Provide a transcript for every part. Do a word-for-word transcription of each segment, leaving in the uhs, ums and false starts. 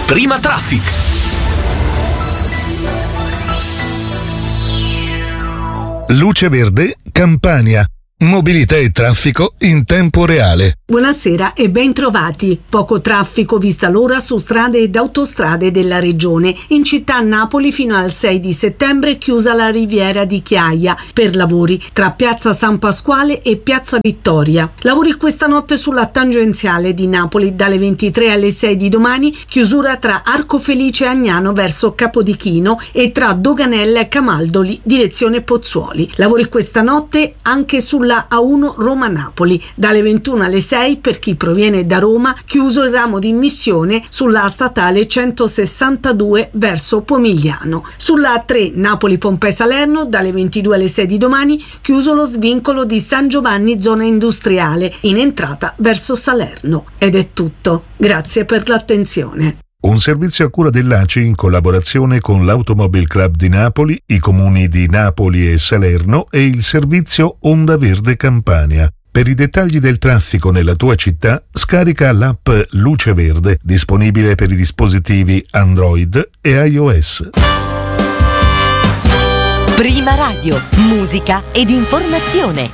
Prima Traffic. Luce Verde, Campania. Mobilità e traffico in tempo reale. Buonasera e ben trovati. Poco traffico vista l'ora su strade ed autostrade della regione. In città Napoli fino al sei di settembre chiusa la riviera di Chiaia per lavori tra Piazza San Pasquale e Piazza Vittoria. Lavori questa notte sulla tangenziale di Napoli dalle ventitré alle sei di domani, chiusura tra Arco Felice e Agnano verso Capodichino e tra Doganella e Camaldoli direzione Pozzuoli. Lavori questa notte anche sulla A uno Roma-Napoli dalle ventuno alle sei per chi proviene da Roma, chiuso il ramo di immissione sulla statale centosessantadue verso Pomigliano. Sulla A tre Napoli-Pompei-Salerno dalle ventidue alle sei di domani, chiuso lo svincolo di San Giovanni zona industriale in entrata verso Salerno. Ed è tutto. Grazie per l'attenzione. Un servizio a cura dell'A C I in collaborazione con l'Automobile Club di Napoli, i comuni di Napoli e Salerno e il servizio Onda Verde Campania. Per i dettagli del traffico nella tua città, scarica l'app Luce Verde, disponibile per i dispositivi Android e iOS. Prima Radio, musica ed informazione.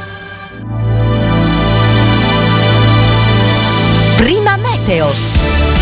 Prima Meteo.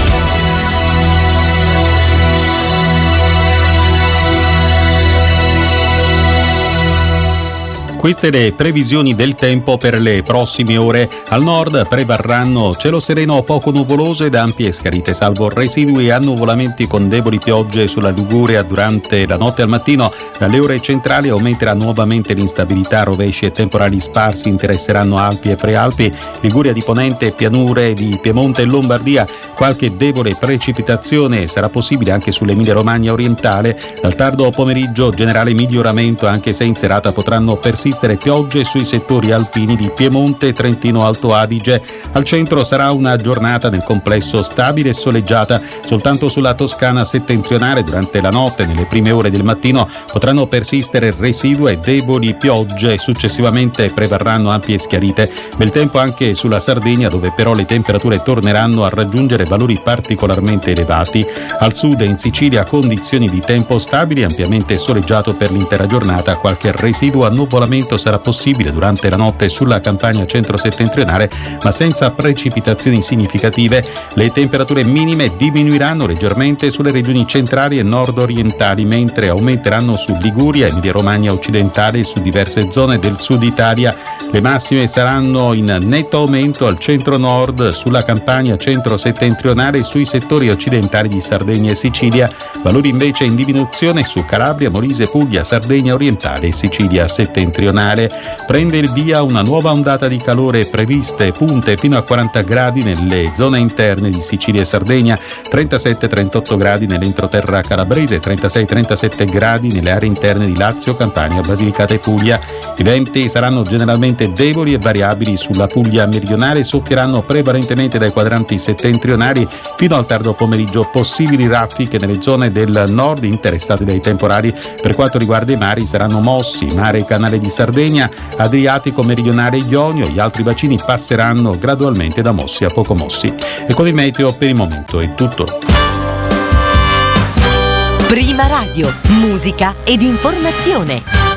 Queste le previsioni del tempo per le prossime ore. Al nord prevarranno cielo sereno poco nuvoloso ed ampie schiarite, salvo residui e annuvolamenti con deboli piogge sulla Liguria durante la notte al mattino. Dalle ore centrali aumenterà nuovamente l'instabilità, rovesci e temporali sparsi interesseranno Alpi e Prealpi, Liguria di Ponente, pianure di Piemonte e Lombardia. Qualche debole precipitazione sarà possibile anche sull'Emilia Romagna orientale. Dal tardo pomeriggio generale miglioramento, anche se in serata potranno persistere piogge sui settori alpini di Piemonte e Trentino Alto Adige. Al centro sarà una giornata nel complesso stabile e soleggiata. Soltanto sulla Toscana settentrionale durante la notte, nelle prime ore del mattino, potranno persistere residue e deboli piogge. Successivamente prevarranno ampie schiarite. Bel tempo anche sulla Sardegna, dove però le temperature torneranno a raggiungere valori particolarmente elevati. Al sud e in Sicilia condizioni di tempo stabili, ampiamente soleggiato per l'intera giornata. Qualche residuo annuvolamento sarà possibile durante la notte sulla Campania centro-settentrionale, ma senza precipitazioni significative. Le temperature minime diminuiranno leggermente sulle regioni centrali e nord-orientali, mentre aumenteranno su Liguria, Emilia Romagna occidentale e su diverse zone del sud Italia. Le massime saranno in netto aumento al centro-nord, sulla Campania centro-settentrionale e sui settori occidentali di Sardegna e Sicilia. Valori invece in diminuzione su Calabria, Molise, Puglia, Sardegna orientale e Sicilia settentrionale. Prende il via una nuova ondata di calore, previste punte fino a quaranta gradi nelle zone interne di Sicilia e Sardegna, trentasette trentotto gradi nell'entroterra calabrese, trentasei trentasette gradi nelle aree interne di Lazio, Campania, Basilicata e Puglia. I venti saranno generalmente deboli e variabili sulla Puglia meridionale, soffieranno prevalentemente dai quadranti settentrionali fino al tardo pomeriggio, possibili raffiche nelle zone del nord interessate dai temporali. Per quanto riguarda i mari, saranno mossi mare e canale di Sardegna, Adriatico meridionale e Ionio. Gli altri bacini passeranno gradualmente da mossi a poco mossi. E con il meteo per il momento è tutto. Prima Radio, musica ed informazione.